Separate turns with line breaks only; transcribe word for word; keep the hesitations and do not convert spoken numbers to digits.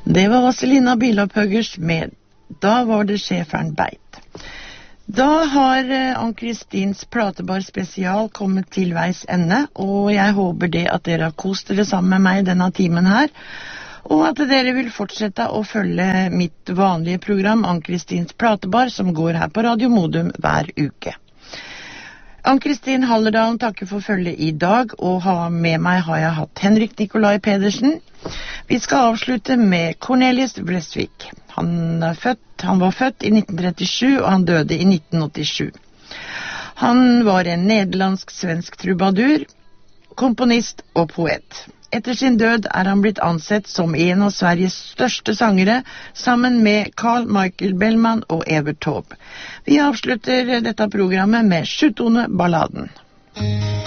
Det var Vazelina Bilopphøggers med Da var det schæferen beit. Da har Ann-Kristins platebar spesial kommet til veis ende, og jeg håper det at dere har kost dere sammen med meg denne timen her, og at dere vil fortsette å følge mitt vanlige program Ann-Kristins platebar, som går her på Radio Modum hver uke. Ann-Kristin Hallerdalen takker for følge i dag, og med meg har jeg hatt Henrik Nikolai Pedersen. Vi skal avslutte med Cornelis Vreeswijk. Han, er født, han var født i nitten trettisju, og han døde i nitten åttisju. Han var en nederlandsk-svensk trubadur, komponist og poet. Etter sin død er han blitt ansett som en av Sveriges største sangere, sammen med Carl Michael Bellman og Evert Taube. Vi avslutter dette programmet med Sjutone Balladen.